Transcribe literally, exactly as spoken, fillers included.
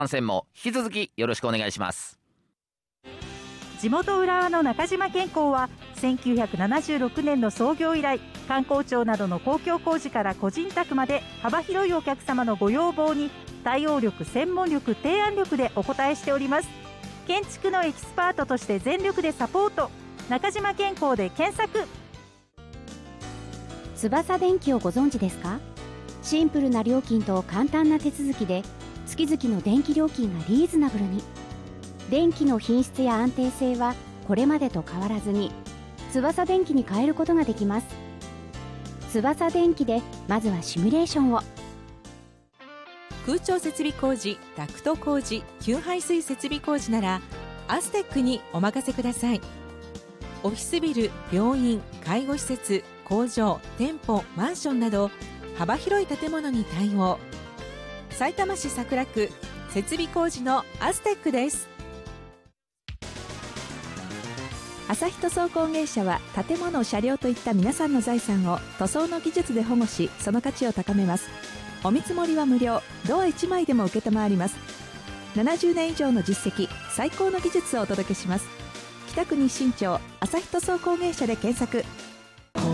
参戦も引き続きよろしくお願いします。 地元浦和の中島健康はせんきゅうひゃくななじゅうろくねんの創業以来、観光庁などの公共工事から個人宅まで幅広いお客様のご要望に対応力、専門力、提案力でお応えしております。建築のエキスパートとして全力でサポート。中島健康で検索。 翼電機をご存知ですか？シンプルな料金と簡単な手続きで月々の電気料金がリーズナブルに。電気の品質や安定性はこれまでと変わらずに翼電機に変えることができます。翼電機でまずはシミュレーションを。 空調設備工事、ダクト工事、給排水設備工事ならアステックにお任せください。オフィスビル、病院、介護施設、工場、店舗、マンションなど幅広い建物に対応。さいたま市桜区設備工事のアステックです。 朝日塗装工芸社は建物、車両といった皆さんの財産を塗装の技術で保護し、その価値を高めます。お見積もりは無料、ドアいちまいでも受けたまわります。ななじゅうねん以上の実績、最高の技術をお届けします。北区日清町朝日塗装工芸社で検索。